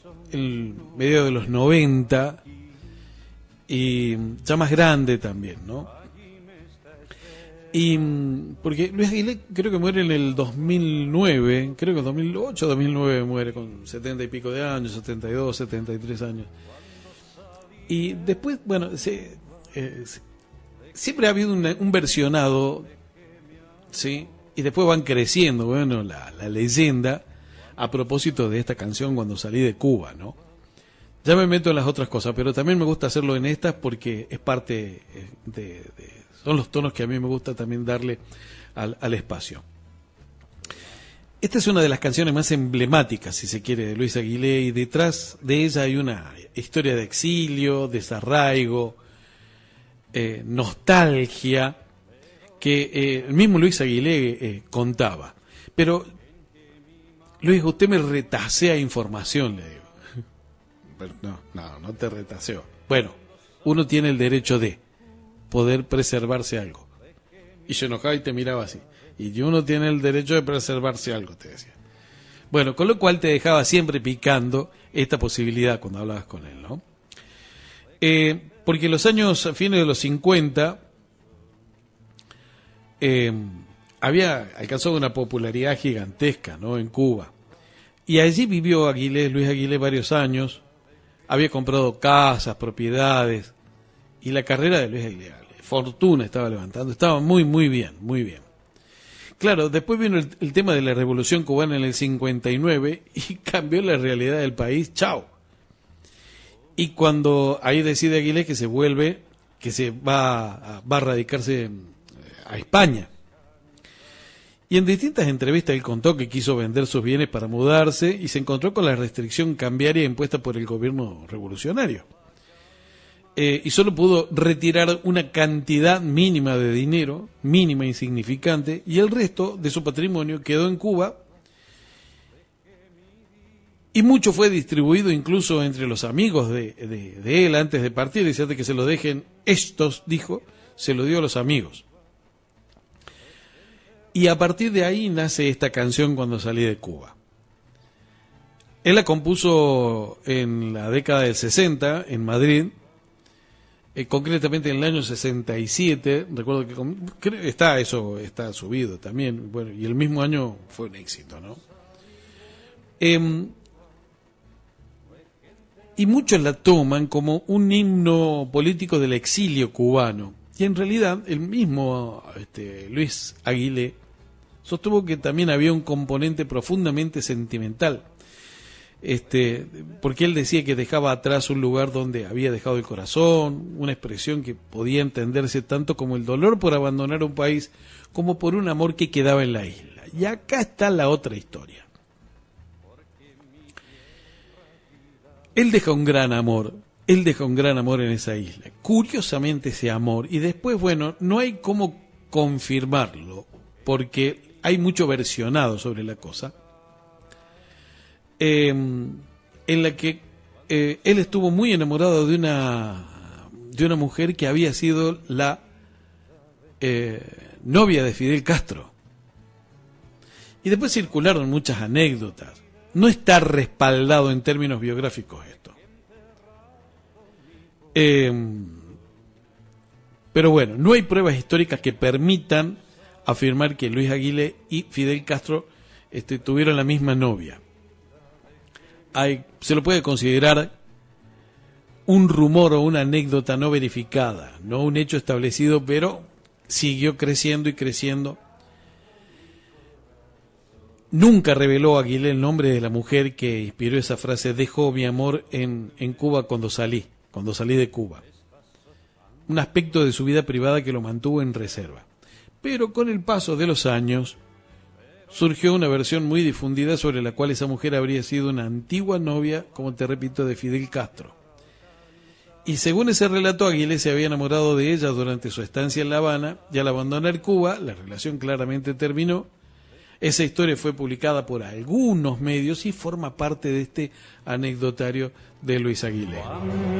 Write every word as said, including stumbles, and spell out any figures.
el medio de los noventa, y ya más grande también, ¿no? Y porque Luis Aguilé creo que muere en el dos mil nueve, creo que en dos mil ocho o dos mil nueve muere, con setenta y pico de años, setenta y dos, setenta y tres años. Y después, bueno, se, eh, se, siempre ha habido una, un versionado, ¿sí? Y después van creciendo, bueno, la, la leyenda a propósito de esta canción Cuando salí de Cuba, ¿no? Ya me meto en las otras cosas, pero también me gusta hacerlo en estas porque es parte de, de son los tonos que a mí me gusta también darle al, al espacio. Esta es una de las canciones más emblemáticas, si se quiere, de Luis Aguilé, y detrás de ella hay una historia de exilio, desarraigo, eh, nostalgia, que eh, el mismo Luis Aguilé eh, contaba. Pero, Luis, usted me retasea información, le digo. Pero no, no, no te retaseo. Bueno, uno tiene el derecho de poder preservarse algo. Y se enojaba y te miraba así. Y uno tiene el derecho de preservarse algo, te decía. Bueno, con lo cual te dejaba siempre picando esta posibilidad cuando hablabas con él, ¿no? Eh, porque en los años, a fines de los cincuenta, eh, había alcanzado una popularidad gigantesca, ¿no? En Cuba. Y allí vivió Aguilé, Luis Aguilé, varios años. Había comprado casas, propiedades, y la carrera de Luis Aguilé, fortuna estaba levantando, estaba muy, muy bien, muy bien. Claro, después vino el, el tema de la Revolución Cubana en el cincuenta y nueve y cambió la realidad del país, chao. Y cuando ahí decide Aguilé que se vuelve, que se va a, va a radicarse a España. Y en distintas entrevistas él contó que quiso vender sus bienes para mudarse y se encontró con la restricción cambiaria impuesta por el gobierno revolucionario. Eh, y solo pudo retirar una cantidad mínima de dinero, mínima, insignificante, y el resto de su patrimonio quedó en Cuba, y mucho fue distribuido incluso entre los amigos de, de, de él antes de partir. Dice que se lo dejen estos, dijo, se lo dio a los amigos. Y a partir de ahí nace esta canción Cuando salí de Cuba. Él la compuso en la década del sesenta, en Madrid, eh, concretamente en el año sesenta y siete, recuerdo que creo, está eso, está subido también, bueno, y el mismo año fue un éxito, ¿no? Eh, y muchos la toman como un himno político del exilio cubano, y en realidad el mismo este, Luis Aguilé sostuvo que también había un componente profundamente sentimental, este, porque él decía que dejaba atrás un lugar donde había dejado el corazón, una expresión que podía entenderse tanto como el dolor por abandonar un país, como por un amor que quedaba en la isla. Y acá está la otra historia. Él deja un gran amor, él deja un gran amor en esa isla. Curiosamente ese amor, y después, bueno, no hay cómo confirmarlo, porque hay mucho versionado sobre la cosa, eh, en la que eh, él estuvo muy enamorado de una de una mujer que había sido la eh, novia de Fidel Castro. Y después circularon muchas anécdotas. No está respaldado en términos biográficos esto. Eh, pero bueno, no hay pruebas históricas que permitan afirmar que Luis Aguilé y Fidel Castro este, tuvieron la misma novia. Hay, se lo puede considerar un rumor o una anécdota no verificada, no un hecho establecido, pero siguió creciendo y creciendo. Nunca reveló Aguilé el nombre de la mujer que inspiró esa frase: dejo mi amor en, en Cuba cuando salí, cuando salí de Cuba. Un aspecto de su vida privada que lo mantuvo en reserva. Pero con el paso de los años surgió una versión muy difundida sobre la cual esa mujer habría sido una antigua novia, como te repito, de Fidel Castro. Y según ese relato, Aguilé se había enamorado de ella durante su estancia en La Habana, y al abandonar Cuba, la relación claramente terminó. Esa historia fue publicada por algunos medios y forma parte de este anecdotario de Luis Aguilé.